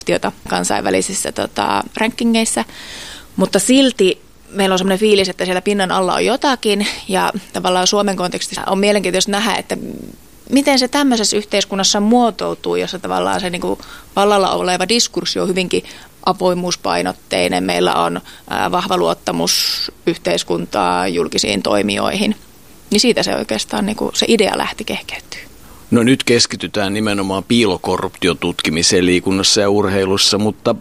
kansainvälisissä rankingeissa, mutta silti meillä on sellainen fiilis, että siellä pinnan alla on jotakin ja tavallaan Suomen kontekstissa on mielenkiintoista nähdä, että miten se tämmöisessä yhteiskunnassa muotoutuu, jossa tavallaan se niin kuin vallalla oleva diskurssi on hyvinkin avoimuuspainotteinen. Meillä on vahva luottamus yhteiskuntaan, julkisiin toimijoihin. Niin siitä se oikeastaan niin kuin se idea lähti kehkeytyy. No nyt keskitytään nimenomaan piilokorruption tutkimiseen liikunnassa ja urheilussa, mutta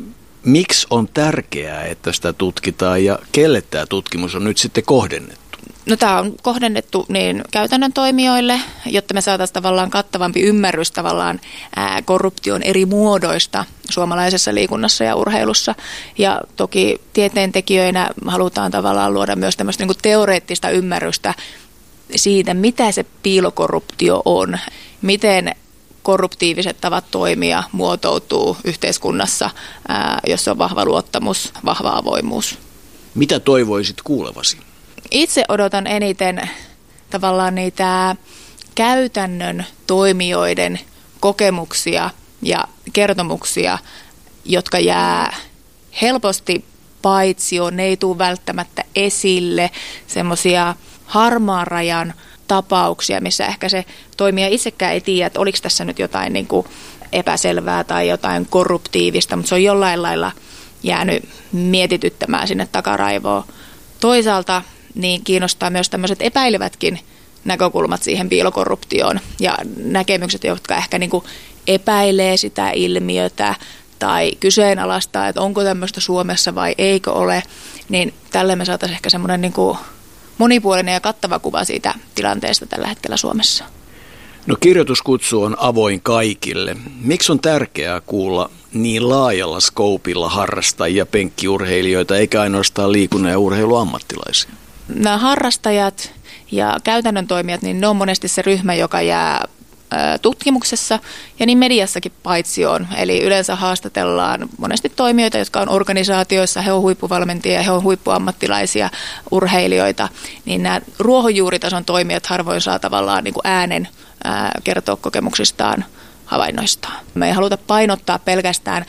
miksi on tärkeää, että sitä tutkitaan ja kelle tämä tutkimus on nyt sitten kohdennettu? No tämä on kohdennettu niin käytännön toimijoille, jotta me saataisiin tavallaan kattavampi ymmärrys tavallaan korruption eri muodoista suomalaisessa liikunnassa ja urheilussa. Ja toki tieteentekijöinä halutaan tavallaan luoda myös tämmöistä niin kuin teoreettista ymmärrystä siitä, mitä se piilokorruptio on, miten korruptiiviset tavat toimia muotoutuu yhteiskunnassa, jossa on vahva luottamus, vahva avoimuus. Mitä toivoisit kuulevasi? Itse odotan eniten tavallaan niitä käytännön toimijoiden kokemuksia ja kertomuksia, jotka jää helposti paitsioon, ne ei tule välttämättä esille, semmoisia harmaan rajan tapauksia, missä ehkä se toimija itsekään ei tiedä, että oliko tässä nyt jotain niin kuin epäselvää tai jotain korruptiivista, mutta se on jollain lailla jäänyt mietityttämään sinne takaraivoon. Toisaalta niin kiinnostaa myös tämmöiset epäilevätkin näkökulmat siihen piilokorruptioon ja näkemykset, jotka ehkä niin kuin epäilee sitä ilmiötä tai kyseenalaistaa, että onko tämmöistä Suomessa vai eikö ole, niin tälle me saataisiin ehkä semmoinen niin kuin monipuolinen ja kattava kuva siitä tilanteesta tällä hetkellä Suomessa. No kirjoituskutsu on avoin kaikille. Miksi on tärkeää kuulla niin laajalla skoopilla harrastajia, penkkiurheilijoita, eikä ainoastaan liikunnan ja urheiluammattilaisia? Nämä harrastajat ja käytännön toimijat, niin ne on monesti se ryhmä, joka jää tutkimuksessa ja niin mediassakin paitsioon. Eli yleensä haastatellaan monesti toimijoita, jotka on organisaatioissa, he on huippuvalmentajia, he on huippuammattilaisia urheilijoita. Niin nämä ruohonjuuritason toimijat harvoin saa tavallaan niin kuin äänen kertoa kokemuksistaan, havainnoistaan. Me ei haluta painottaa pelkästään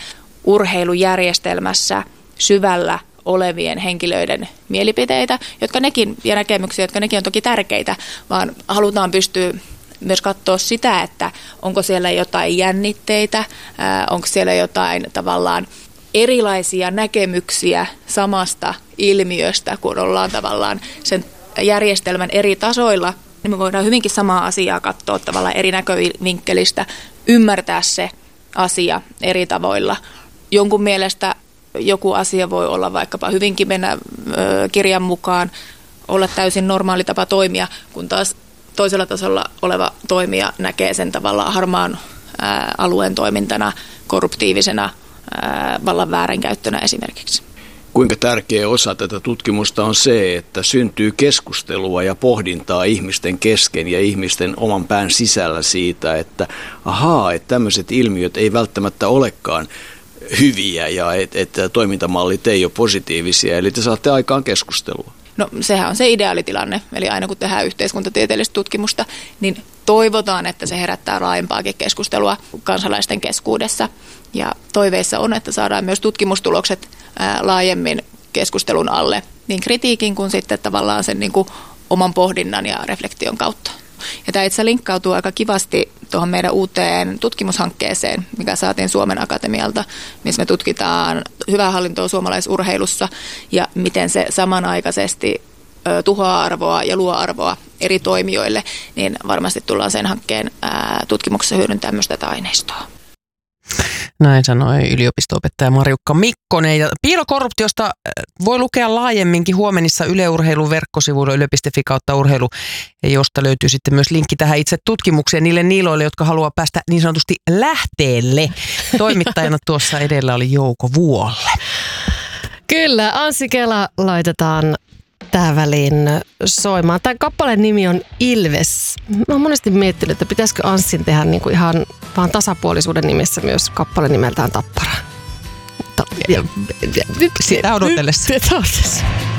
urheilujärjestelmässä syvällä olevien henkilöiden mielipiteitä, jotka nekin, ja näkemyksiä, jotka nekin on toki tärkeitä, vaan halutaan pystyä myös katsoa sitä, että onko siellä jotain jännitteitä, onko siellä jotain tavallaan erilaisia näkemyksiä samasta ilmiöstä, kun ollaan tavallaan sen järjestelmän eri tasoilla, niin me voidaan hyvinkin samaa asiaa katsoa tavallaan eri näkövinkkelistä, ymmärtää se asia eri tavoilla. Jonkun mielestä joku asia voi olla vaikkapa hyvinkin mennä kirjan mukaan, olla täysin normaali tapa toimia, kun taas toisella tasolla oleva toimija näkee sen tavallaan harmaan alueen toimintana, korruptiivisena vallan väärinkäyttönä esimerkiksi. Kuinka tärkeä osa tätä tutkimusta on se, että syntyy keskustelua ja pohdintaa ihmisten kesken ja ihmisten oman pään sisällä siitä, että että tämmöiset ilmiöt ei välttämättä olekaan hyviä ja että toimintamallit ei ole positiivisia, eli te saatte aikaan keskustelua. No sehän on se ideaalitilanne, eli aina kun tehdään yhteiskuntatieteellistä tutkimusta, niin toivotaan, että se herättää laajempaakin keskustelua kansalaisten keskuudessa. Ja toiveissa on, että saadaan myös tutkimustulokset laajemmin keskustelun alle, niin kritiikin kuin sitten tavallaan sen niin kuin oman pohdinnan ja reflektion kautta. Ja tämä itse linkkautuu aika kivasti tuohon meidän uuteen tutkimushankkeeseen, mikä saatiin Suomen Akatemialta, missä me tutkitaan hyvää hallintoa suomalaisurheilussa ja miten se samanaikaisesti tuhoaa arvoa ja luo arvoa eri toimijoille, niin varmasti tullaan sen hankkeen tutkimuksessa hyödyntämään myös tätä aineistoa. Näin sanoi yliopisto-opettaja Marjukka Mikkonen. Ja piilokorruptiosta voi lukea laajemminkin huomenissa Yle Urheilun verkkosivuilla yle.fi/urheilu, josta löytyy sitten myös linkki tähän itse tutkimukseen niille niiloille, jotka haluaa päästä niin sanotusti lähteelle. Toimittajana tuossa edellä oli Jouko Vuolle. Kyllä, Anssi Kela laitetaan tähän väliin soimaan. Tämä kappaleen nimi on Ilves. Mä oon monesti miettinyt, että pitäisikö Anssin tehdä niin kuin ihan vaan tasapuolisuuden nimessä myös kappale nimeltään Tappara. Sitä odotellessa.